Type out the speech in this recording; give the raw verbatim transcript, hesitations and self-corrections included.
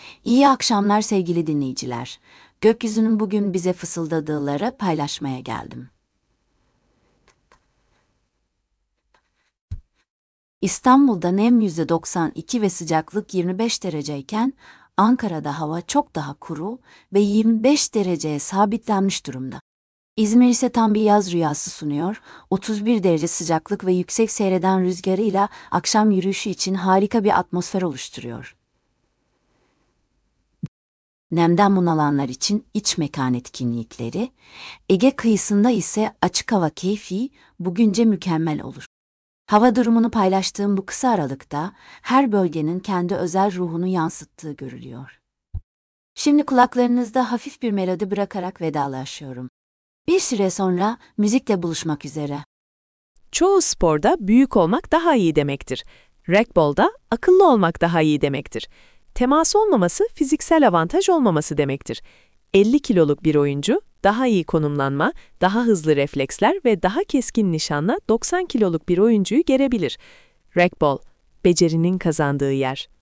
İyi akşamlar sevgili dinleyiciler. Gökyüzünün bugün bize fısıldadığıları paylaşmaya geldim. İstanbul'da nem yüzde doksan iki ve sıcaklık yirmi beş dereceyken, Ankara'da hava çok daha kuru ve yirmi beş dereceye sabitlenmiş durumda. İzmir ise tam bir yaz rüyası sunuyor, otuz bir derece sıcaklık ve yüksek seyreden rüzgarıyla akşam yürüyüşü için harika bir atmosfer oluşturuyor. Nemden bunalanlar için iç mekan etkinlikleri, Ege kıyısında ise açık hava keyfi bugünce mükemmel olur. Hava durumunu paylaştığım bu kısa aralıkta her bölgenin kendi özel ruhunu yansıttığı görülüyor. Şimdi kulaklarınızda hafif bir melodi bırakarak vedalaşıyorum. Bir süre sonra müzikle buluşmak üzere. Çoğu sporda büyük olmak daha iyi demektir. Racquetball'da akıllı olmak daha iyi demektir. Temas olmaması fiziksel avantaj olmaması demektir. elli kiloluk bir oyuncu daha iyi konumlanma, daha hızlı refleksler ve daha keskin nişanla doksan kiloluk bir oyuncuyu gerebilir. Racquetball, becerinin kazandığı yer.